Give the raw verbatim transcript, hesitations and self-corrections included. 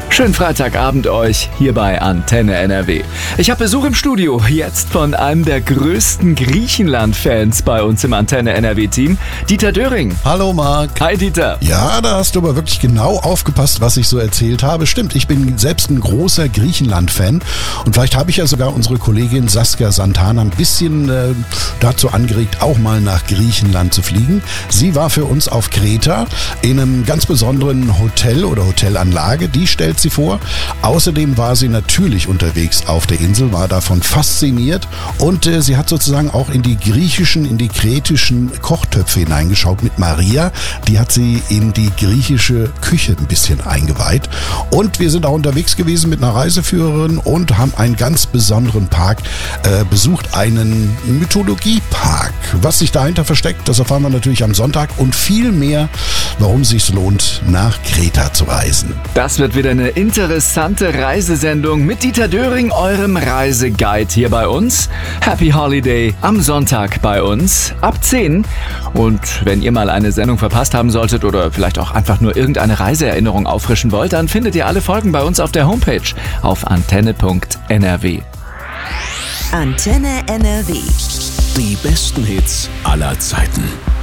Schönen Freitagabend euch hier bei Antenne N R W. Ich habe Besuch im Studio, jetzt von einem der größten Griechenland-Fans bei uns im Antenne N R W-Team, Dieter Döring. Hallo Marc. Hi Dieter. Ja, da hast du aber wirklich genau aufgepasst, was ich so erzählt habe. Stimmt, ich bin selbst ein großer Griechenland-Fan und vielleicht habe ich ja sogar unsere Kollegin Saskia Santana ein bisschen äh, dazu angeregt, auch mal nach Griechenland zu fliegen. Sie war für uns auf Kreta in einem ganz besonderen Hotel oder Hotelanlage, die stellt sie vor. Außerdem war sie natürlich unterwegs auf der Insel, war davon fasziniert und äh, sie hat sozusagen auch in die griechischen, in die kretischen Kochtöpfe hineingeschaut mit Maria. Die hat sie in die griechische Küche ein bisschen eingeweiht. Und wir sind auch unterwegs gewesen mit einer Reiseführerin und haben einen ganz besonderen Park äh, besucht, einen Mythologiepark. Was sich dahinter versteckt, das erfahren wir natürlich am Sonntag und viel mehr, warum es sich lohnt, nach Kreta zu reisen. Das wird wieder eine interessante Reisesendung mit Dieter Döring, eurem Reiseguide hier bei uns. Happy Holiday am Sonntag bei uns ab zehn. Und wenn ihr mal eine Sendung verpasst haben solltet oder vielleicht auch einfach nur irgendeine Reiseerinnerung auffrischen wollt, dann findet ihr alle Folgen bei uns auf der Homepage auf antenne punkt n r w. Antenne N R W. Die besten Hits aller Zeiten.